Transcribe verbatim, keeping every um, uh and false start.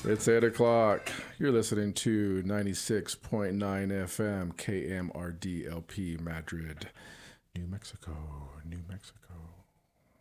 It's eight o'clock. You're listening to ninety-six point nine F M K M R D L P Madrid, New Mexico, New Mexico.